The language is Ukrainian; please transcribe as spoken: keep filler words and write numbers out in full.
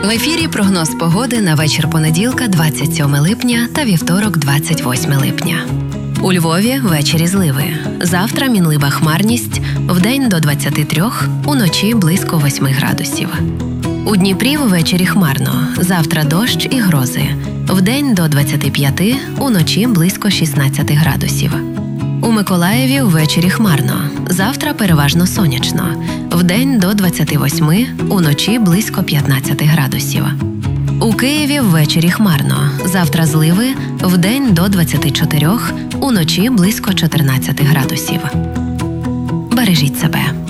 В ефірі прогноз погоди на вечір понеділка, двадцять сьоме липня та вівторок, двадцять восьме липня. У Львові ввечері зливи. Завтра мінлива хмарність, вдень до двадцяти трьох, уночі близько восьми градусів. У Дніпрі ввечері хмарно, завтра дощ і грози. Вдень до двадцяти п'яти, уночі близько шістнадцяти градусів. У Миколаєві ввечері хмарно, завтра переважно сонячно. Вдень до двадцяти восьми, уночі близько п'ятнадцяти градусів. У Києві ввечері хмарно, завтра зливи, вдень до двадцяти чотирьох, уночі близько чотирнадцяти градусів. Бережіть себе.